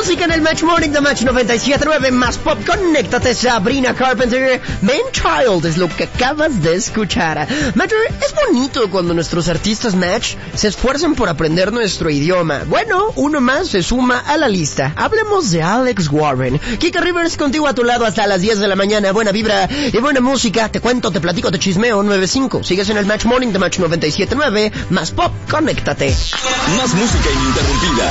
música en el Match Morning de Match 97.9, más pop. Conéctate, Sabrina Carpenter. Man Child es lo que acabas de escuchar. Matcher, es bonito cuando nuestros artistas Match se esfuerzan por aprender nuestro idioma. Bueno, uno más se suma a la lista. Hablemos de Alex Warren. Kika Rivers contigo a tu lado hasta las 10 de la mañana. Buena vibra y buena música. Te cuento, te platico, te chismeo. 95. Sigues en el Match Morning de Match 97.9, más pop. Conéctate. Más música ininterrumpida.